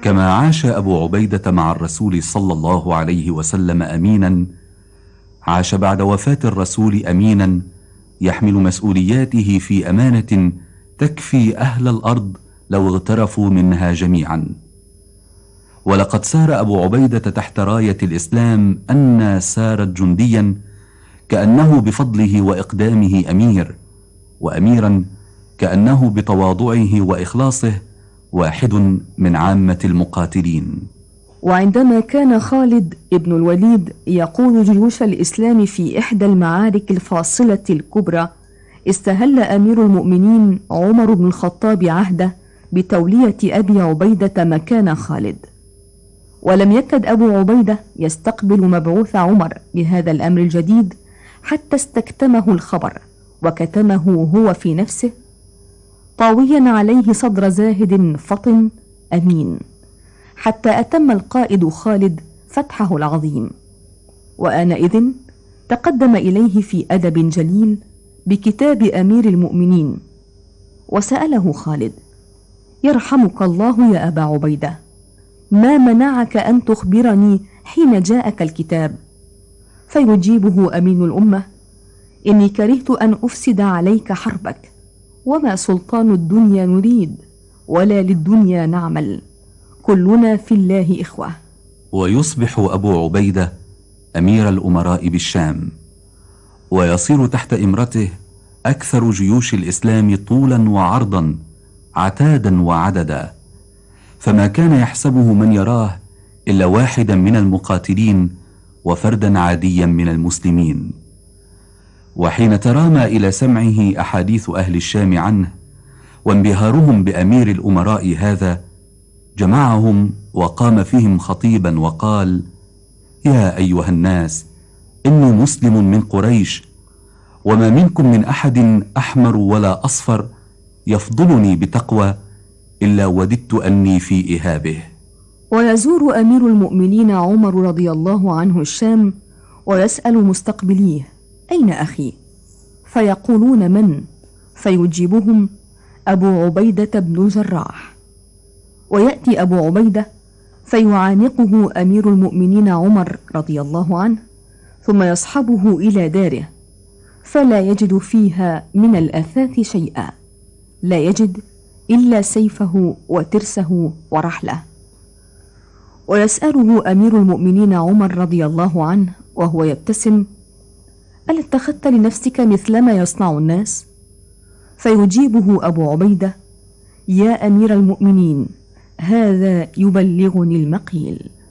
كما عاش أبو عبيدة مع الرسول صلى الله عليه وسلم أمينا، عاش بعد وفاة الرسول أمينا يحمل مسؤولياته في أمانة تكفي أهل الأرض لو اغترفوا منها جميعا. ولقد سار أبو عبيدة تحت راية الإسلام أن سارت جنديا، كأنه بفضله وإقدامه أمير، وأميرا كأنه بتواضعه وإخلاصه واحد من عامة المقاتلين. وعندما كان خالد ابن الوليد يقود جيوش الإسلام في إحدى المعارك الفاصلة الكبرى، استهل أمير المؤمنين عمر بن الخطاب عهده بتولية أبي عبيدة مكان خالد. ولم يكد أبو عبيدة يستقبل مبعوث عمر بهذا الأمر الجديد حتى استكتمه الخبر وكتمه هو في نفسه، طاويا عليه صدر زاهد فطن أمين، حتى أتم القائد خالد فتحه العظيم. وآنئذ تقدم إليه في أدب جليل بكتاب أمير المؤمنين، وسأله خالد: يرحمك الله يا أبا عبيدة، ما منعك أن تخبرني حين جاءك الكتاب؟ فيجيبه أمين الأمة: إني كرهت أن أفسد عليك حربك، وما سلطان الدنيا نريد ولا للدنيا نعمل، كلنا في الله إخوة. ويصبح أبو عبيدة أمير الأمراء بالشام، ويصير تحت إمرته أكثر جيوش الإسلام طولا وعرضا، عتادا وعددا، فما كان يحسبه من يراه إلا واحدا من المقاتلين وفردا عاديا من المسلمين. وحين ترامى إلى سمعه أحاديث أهل الشام عنه وانبهارهم بأمير الأمراء هذا، جمعهم وقام فيهم خطيبا وقال: يا أيها الناس، إني مسلم من قريش، وما منكم من أحد أحمر ولا أصفر يفضلني بتقوى إلا وددت أني في إهابه. ويزور أمير المؤمنين عمر رضي الله عنه الشام، ويسأل مستقبليه: أين أخي؟ فيقولون: من؟ فيجيبهم: أبو عبيدة بن الجراح. ويأتي أبو عبيدة فيعانقه أمير المؤمنين عمر رضي الله عنه، ثم يصحبه إلى داره، فلا يجد فيها من الأثاث شيئا، لا يجد إلا سيفه وترسه ورحله. ويسأله أمير المؤمنين عمر رضي الله عنه وهو يبتسم: ألا اتخذت لنفسك مثلما يصنع الناس؟ فيجيبه أبو عبيدة: يا أمير المؤمنين، هذا يبلغني المقيل.